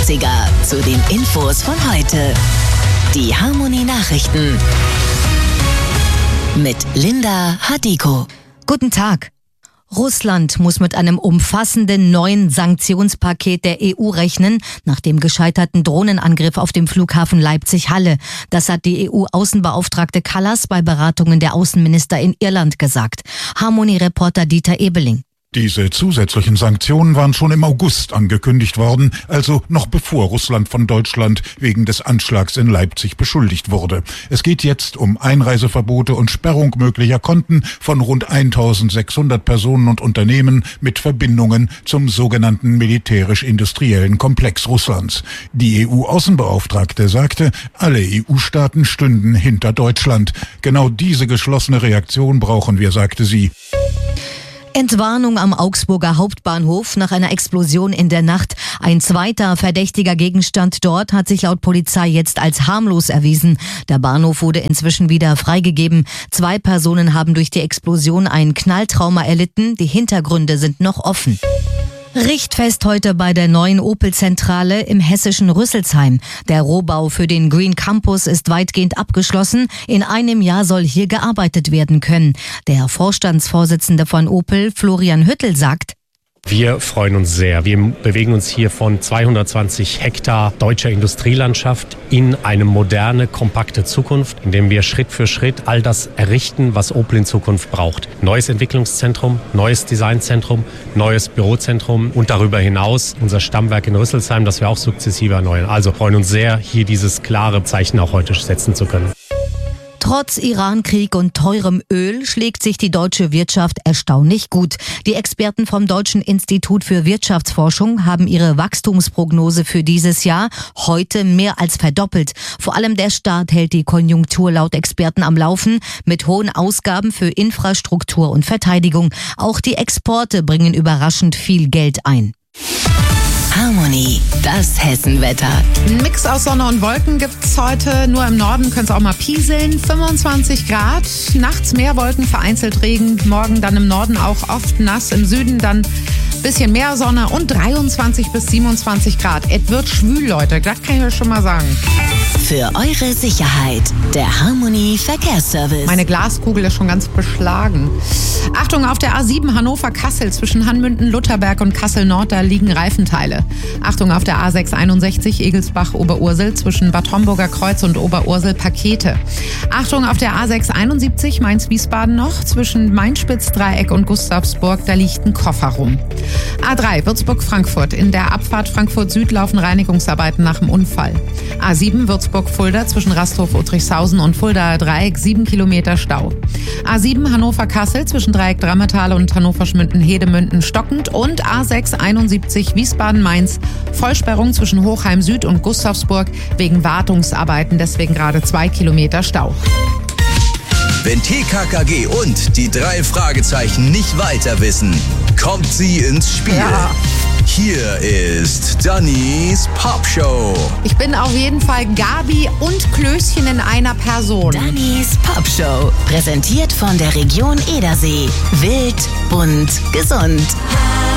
Klassiker zu den Infos von heute. Die Harmony Nachrichten mit Linda Hadiko. Guten Tag. Russland muss mit einem umfassenden neuen Sanktionspaket der EU rechnen, nach dem gescheiterten Drohnenangriff auf dem Flughafen Leipzig-Halle. Das hat die EU-Außenbeauftragte Kallas bei Beratungen der Außenminister in Irland gesagt. Harmony-Reporter Dieter Ebeling. Diese zusätzlichen Sanktionen waren schon im August angekündigt worden, also noch bevor Russland von Deutschland wegen des Anschlags in Leipzig beschuldigt wurde. Es geht jetzt um Einreiseverbote und Sperrung möglicher Konten von rund 1600 Personen und Unternehmen mit Verbindungen zum sogenannten militärisch-industriellen Komplex Russlands. Die EU-Außenbeauftragte sagte, alle EU-Staaten stünden hinter Deutschland. Genau diese geschlossene Reaktion brauchen wir, sagte sie. Entwarnung am Augsburger Hauptbahnhof nach einer Explosion in der Nacht. Ein zweiter verdächtiger Gegenstand dort hat sich laut Polizei jetzt als harmlos erwiesen. Der Bahnhof wurde inzwischen wieder freigegeben. 2 Personen haben durch die Explosion ein Knalltrauma erlitten. Die Hintergründe sind noch offen. Richtfest heute bei der neuen Opel-Zentrale im hessischen Rüsselsheim. Der Rohbau für den Green Campus ist weitgehend abgeschlossen. In einem Jahr soll hier gearbeitet werden können. Der Vorstandsvorsitzende von Opel, Florian Hüttel, sagt: Wir freuen uns sehr. Wir bewegen uns hier von 220 Hektar deutscher Industrielandschaft in eine moderne, kompakte Zukunft, in der wir Schritt für Schritt all das errichten, was Opel in Zukunft braucht. Neues Entwicklungszentrum, neues Designzentrum, neues Bürozentrum und darüber hinaus unser Stammwerk in Rüsselsheim, das wir auch sukzessive erneuern. Also freuen uns sehr, hier dieses klare Zeichen auch heute setzen zu können. Trotz Irankrieg und teurem Öl schlägt sich die deutsche Wirtschaft erstaunlich gut. Die Experten vom Deutschen Institut für Wirtschaftsforschung haben ihre Wachstumsprognose für dieses Jahr heute mehr als verdoppelt. Vor allem der Staat hält die Konjunktur laut Experten am Laufen mit hohen Ausgaben für Infrastruktur und Verteidigung. Auch die Exporte bringen überraschend viel Geld ein. Harmony, das Hessenwetter. Ein Mix aus Sonne und Wolken gibt's heute. Nur im Norden könnte es auch mal pieseln. 25 Grad, nachts mehr Wolken, vereinzelt Regen. Morgen dann im Norden auch oft nass. Im Süden dann bisschen mehr Sonne und 23 bis 27 Grad. Es wird schwül, Leute, das kann ich euch schon mal sagen. Für eure Sicherheit, der Harmony Verkehrsservice. Meine Glaskugel ist schon ganz beschlagen. Achtung, auf der A7 Hannover-Kassel zwischen Hanmünden, Lutherberg und Kassel-Nord, da liegen Reifenteile. Achtung, auf der A6 61 Egelsbach-Oberursel zwischen Bad Homburger Kreuz und Oberursel Pakete. Achtung, auf der A6 71 Mainz-Wiesbaden noch zwischen Mainspitz-Dreieck und Gustavsburg, da liegt ein Koffer rum. A3 Würzburg-Frankfurt. In der Abfahrt Frankfurt-Süd laufen Reinigungsarbeiten nach dem Unfall. A7 Würzburg-Fulda zwischen Rasthof-Uttrichshausen und Fuldaer Dreieck 7 Kilometer Stau. A7 Hannover-Kassel zwischen Dreieck Drammetal und Hannover-Schmünden-Hedemünden stockend und A6 71 Wiesbaden-Mainz Vollsperrung zwischen Hochheim Süd und Gustavsburg wegen Wartungsarbeiten, deswegen gerade 2 Kilometer Stau. Wenn TKKG und die 3 Fragezeichen nicht weiter wissen, kommt sie ins Spiel. Ja. Hier ist Dannys Popshow. Ich bin auf jeden Fall Gabi und Klößchen in einer Person. Dannys Popshow, präsentiert von der Region Edersee. Wild, bunt, gesund.